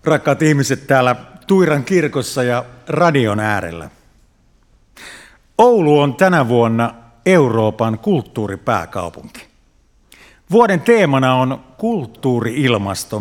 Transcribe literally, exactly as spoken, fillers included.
Rakkaat ihmiset täällä Tuiran kirkossa ja radion äärellä. Oulu on tänä vuonna Euroopan kulttuuripääkaupunki. Vuoden teemana on kulttuuri-ilmasto